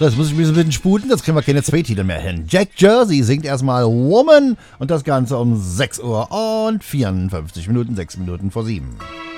Das muss ich ein bisschen sputen, das kriegen wir keine zwei Titel mehr hin. Jack Jersey singt erstmal Woman und das Ganze um 6 Uhr und 54 Minuten, 6 Minuten vor 7.